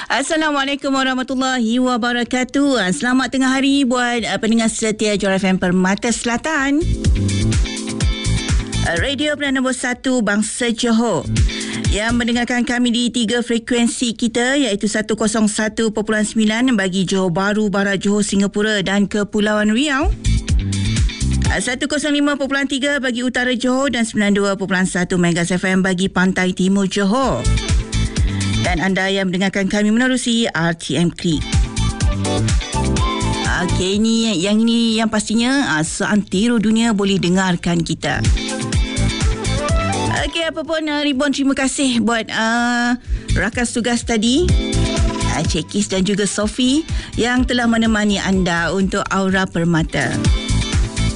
Assalamualaikum warahmatullahi wabarakatuh. Selamat tengah hari buat pendengar setia Johor FM Permata Selatan. Radio pilihan nombor 1 Bangsa Johor yang mendengarkan kami di 3 frekuensi kita, iaitu 101.9 bagi Johor Bahru, Barat Johor, Singapura dan Kepulauan Riau, 105.3 bagi Utara Johor dan 92.1 MHz FM bagi Pantai Timur Johor. Dan anda yang mendengarkan kami menerusi RTM Klik. Okey, ini yang pastinya seantero dunia boleh dengarkan kita. Okey, apa pun ribuan terima kasih buat rakan tugas tadi, Cekis dan juga Sophie yang telah menemani anda untuk Aura Permata.